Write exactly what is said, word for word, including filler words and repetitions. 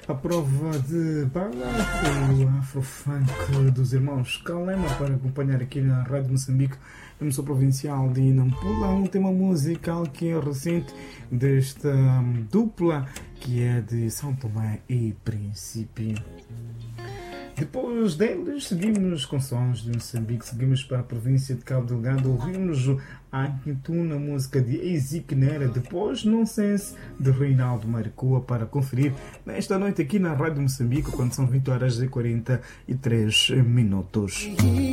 A prova de bala, o afrofunk dos irmãos Kalema, para acompanhar aqui na Rádio Moçambique, emissora provincial de Nampula, um tema musical que é recente desta dupla que é de São Tomé e Príncipe. Depois deles, seguimos com sons de Moçambique, seguimos para a província de Cabo Delgado, ouvimos a Quintuna, música de Ezik Nera, depois Nonsense de Reinaldo Maricoa, para conferir nesta noite aqui na Rádio Moçambique, quando são vinte horas e quarenta e três minutos.